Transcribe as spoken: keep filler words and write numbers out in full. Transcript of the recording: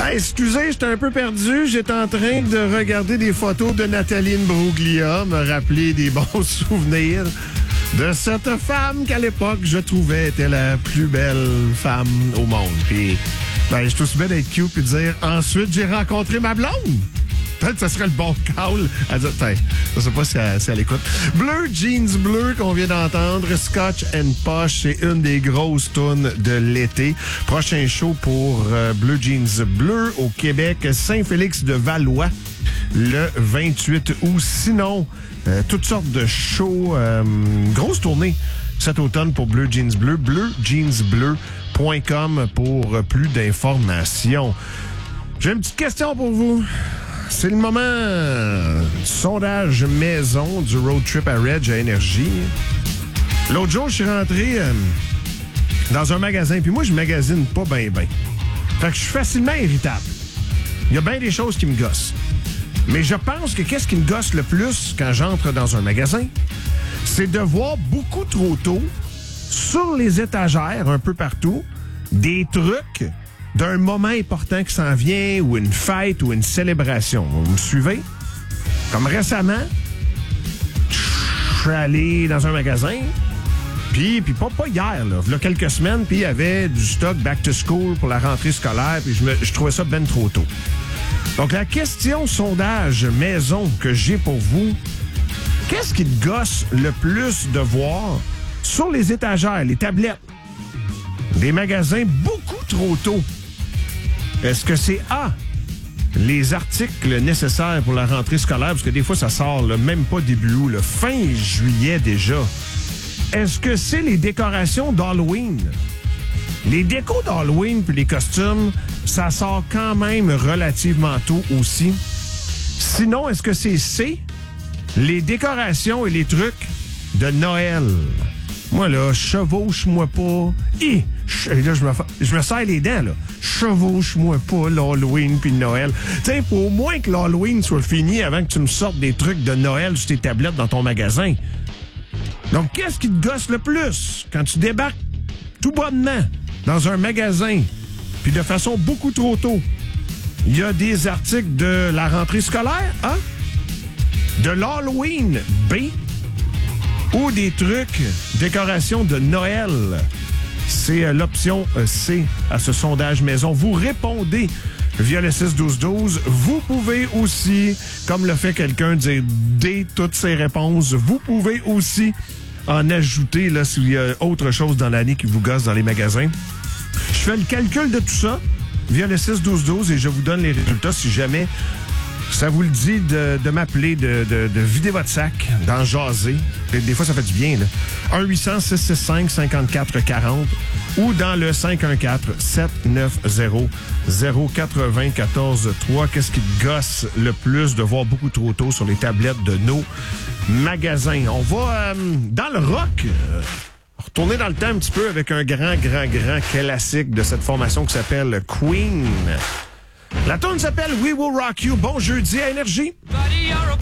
Hey, excusez, j'étais un peu perdu. J'étais en train de regarder des photos de Nathalie Imbruglia, me rappeler des bons souvenirs de cette femme qu'à l'époque, je trouvais était la plus belle femme au monde. Puis, ben, je suis aussi bien d'être cute puis de dire, ensuite, j'ai rencontré ma blonde. Peut-être que ce serait le bon call à dire, tiens, je sais pas si elle, si elle écoute. Bleu, Jeans Bleu qu'on vient d'entendre, Scotch and Posh, c'est une des grosses tunes de l'été. Prochain show pour euh, Bleu Jeans Bleu au Québec, Saint-Félix-de-Valois, le vingt-huit août. Sinon, euh, toutes sortes de shows, euh, grosse tournée cet automne pour Bleu Jeans Bleu, bleu jeans bleu point com pour plus d'informations. J'ai une petite question pour vous. C'est le moment euh, du sondage maison du road trip à Reg à Énergie. L'autre jour, je suis rentré euh, dans un magasin, puis moi, je magasine pas bien, bien. Fait que je suis facilement irritable. Il y a bien des choses qui me gossent. Mais je pense que qu'est-ce qui me gosse le plus quand j'entre dans un magasin, c'est de voir beaucoup trop tôt, sur les étagères, un peu partout, des trucs d'un moment important qui s'en vient, ou une fête, ou une célébration. Vous me suivez? Comme récemment, je suis allé dans un magasin, puis, puis pas, pas hier, là, il y a quelques semaines, puis il y avait du stock back to school pour la rentrée scolaire, puis je, me, je trouvais ça ben trop tôt. Donc, la question sondage maison que j'ai pour vous, qu'est-ce qui te gosse le plus de voir sur les étagères, les tablettes, des magasins beaucoup trop tôt? Est-ce que c'est A, les articles nécessaires pour la rentrée scolaire, parce que des fois, ça sort là, même pas début août, là, fin juillet déjà. Est-ce que c'est les décorations d'Halloween? Les décos d'Halloween puis les costumes, ça sort quand même relativement tôt aussi. Sinon, est-ce que c'est C, les décorations et les trucs de Noël? Moi, là, chevauche-moi pas. Hi! Et là, je me, fa... je me serre les dents, là. Chevauche-moi pas l'Halloween puis le Noël. Tu sais, faut au moins que l'Halloween soit fini avant que tu me sortes des trucs de Noël sur tes tablettes dans ton magasin. Donc, qu'est-ce qui te gosse le plus quand tu débarques tout bonnement dans un magasin, puis de façon beaucoup trop tôt? Il y a des articles de la rentrée scolaire, A, de l'Halloween, B, ou des trucs, décorations de Noël. C'est euh, l'option euh, C à ce sondage maison. Vous répondez via le six douze douze. Vous pouvez aussi, comme le fait quelqu'un, dire D toutes ces réponses. Vous pouvez aussi en ajouter là s'il y a autre chose dans l'année qui vous gosse dans les magasins. Je fais le calcul de tout ça via le six douze douze et je vous donne les résultats si jamais ça vous le dit de, de m'appeler, de, de, de vider votre sac, d'en jaser. Des, des fois, ça fait du bien, là. un huit cents six six cinq cinq quatre quatre zéro ou dans le cinq un quatre sept neuf zéro zéro quatre quatre trois. Qu'est-ce qui te gosse le plus de voir beaucoup trop tôt sur les tablettes de nos magasins? On va euh, dans le rock. Euh, retourner dans le temps un petit peu avec un grand, grand, grand classique de cette formation qui s'appelle Queen. La tune s'appelle We Will Rock You. Bon jeudi à Énergie.